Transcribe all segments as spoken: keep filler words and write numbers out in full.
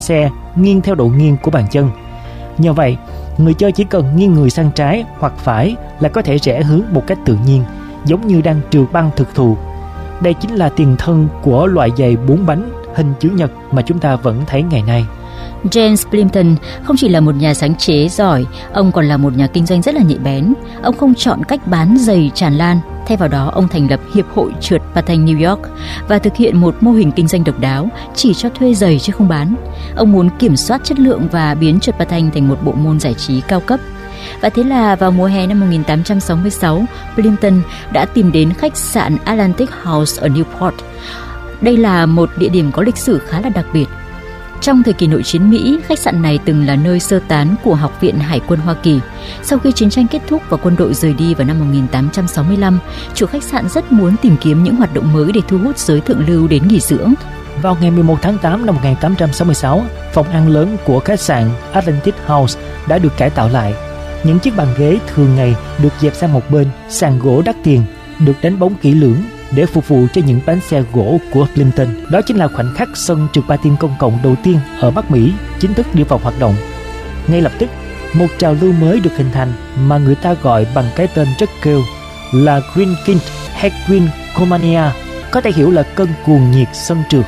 xe nghiêng theo độ nghiêng của bàn chân. Nhờ vậy, người chơi chỉ cần nghiêng người sang trái hoặc phải là có thể rẽ hướng một cách tự nhiên, giống như đang trượt băng thực thụ. Đây chính là tiền thân của loại giày bốn bánh hình chữ nhật mà chúng ta vẫn thấy ngày nay. James Plimpton không chỉ là một nhà sáng chế giỏi, ông còn là một nhà kinh doanh rất là nhạy bén. Ông không chọn cách bán giày tràn lan, thay vào đó ông thành lập Hiệp hội trượt patin New York và thực hiện một mô hình kinh doanh độc đáo, chỉ cho thuê giày chứ không bán. Ông muốn kiểm soát chất lượng và biến trượt patin thành một bộ môn giải trí cao cấp. Và thế là vào mùa hè năm một nghìn tám trăm sáu mươi sáu, Plimpton đã tìm đến khách sạn Atlantic House ở Newport. Đây là một địa điểm có lịch sử khá là đặc biệt. Trong thời kỳ nội chiến Mỹ, khách sạn này từng là nơi sơ tán của Học viện Hải quân Hoa Kỳ. Sau khi chiến tranh kết thúc và quân đội rời đi vào năm một nghìn tám trăm sáu mươi lăm, chủ khách sạn rất muốn tìm kiếm những hoạt động mới để thu hút giới thượng lưu đến nghỉ dưỡng. Vào ngày mười một tháng tám năm một nghìn tám trăm sáu mươi sáu, phòng ăn lớn của khách sạn Atlantic House đã được cải tạo lại. Những chiếc bàn ghế thường ngày được dẹp sang một bên, sàn gỗ đắt tiền được đánh bóng kỹ lưỡng để phục vụ cho những bánh xe gỗ của Plimpton. Đó chính là khoảnh khắc sân trượt patin công cộng đầu tiên ở Bắc Mỹ chính thức đi vào hoạt động. Ngay lập tức, một trào lưu mới được hình thành mà người ta gọi bằng cái tên rất kêu là Green King hay Green Comania, có thể hiểu là cơn cuồng nhiệt sân trượt.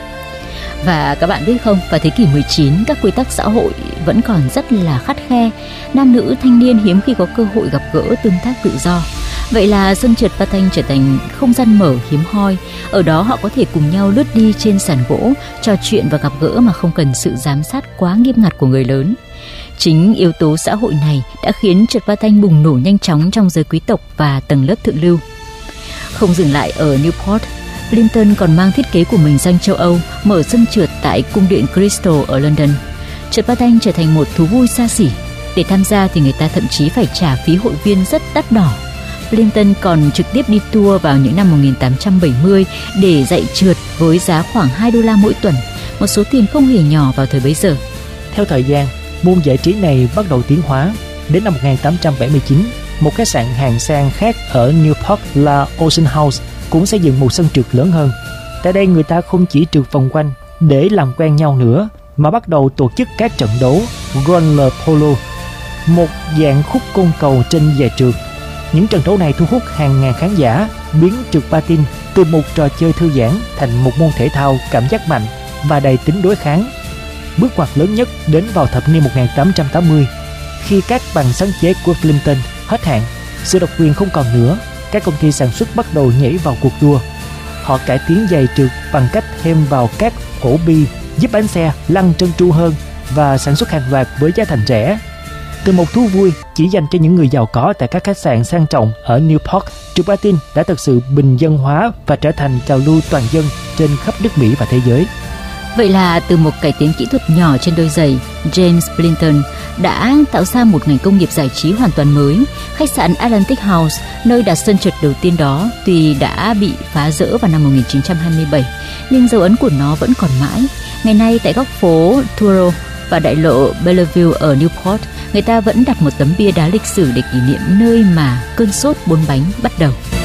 Và các bạn biết không, vào thế kỷ mười chín, các quy tắc xã hội vẫn còn rất là khắt khe. Nam nữ thanh niên hiếm khi có cơ hội gặp gỡ tương tác tự do. Vậy là sân trượt patin trở thành không gian mở hiếm hoi. Ở đó họ có thể cùng nhau lướt đi trên sàn gỗ, trò chuyện và gặp gỡ mà không cần sự giám sát quá nghiêm ngặt của người lớn. Chính yếu tố xã hội này đã khiến trượt patin bùng nổ nhanh chóng trong giới quý tộc và tầng lớp thượng lưu. Không dừng lại ở Newport, Plimpton còn mang thiết kế của mình sang châu Âu, mở sân trượt tại cung điện Crystal ở London. Trượt patin trở thành một thú vui xa xỉ. Để tham gia thì người ta thậm chí phải trả phí hội viên rất đắt đỏ. Plimpton còn trực tiếp đi tour vào những năm một nghìn tám trăm bảy mươi để dạy trượt với giá khoảng hai đô la mỗi tuần, một số tiền không hề nhỏ vào thời bấy giờ. Theo thời gian, môn giải trí này bắt đầu tiến hóa. Đến năm một nghìn tám trăm bảy mươi chín, một khách sạn hạng sang khác ở Newport là Ocean House cũng xây dựng một sân trượt lớn hơn. Tại đây người ta không chỉ trượt vòng quanh để làm quen nhau nữa, mà bắt đầu tổ chức các trận đấu roller polo, một dạng khúc côn cầu trên giày trượt. Những trận đấu này thu hút hàng ngàn khán giả, biến trượt patin từ một trò chơi thư giãn thành một môn thể thao cảm giác mạnh và đầy tính đối kháng. Bước ngoặt lớn nhất đến vào thập niên một nghìn tám trăm tám mươi, khi các bằng sáng chế của Plimpton hết hạn, sự độc quyền không còn nữa, các công ty sản xuất bắt đầu nhảy vào cuộc đua. Họ cải tiến giày trượt bằng cách thêm vào các ổ bi giúp bánh xe lăn trơn tru hơn và sản xuất hàng loạt với giá thành rẻ. Từ một thú vui chỉ dành cho những người giàu có tại các khách sạn sang trọng ở Newport, trượt patin đã thực sự bình dân hóa và trở thành trào lưu toàn dân trên khắp nước Mỹ và thế giới. Vậy là từ một cải tiến kỹ thuật nhỏ trên đôi giày, James Plimpton đã tạo ra một ngành công nghiệp giải trí hoàn toàn mới. Khách sạn Atlantic House, nơi đặt sân trượt đầu tiên đó, tuy đã bị phá rỡ vào năm một nghìn chín trăm hai mươi bảy, nhưng dấu ấn của nó vẫn còn mãi. Ngày nay tại góc phố Truro và đại lộ Bellevue ở Newport, người ta vẫn đặt một tấm bia đá lịch sử để kỷ niệm nơi mà cơn sốt bốn bánh bắt đầu.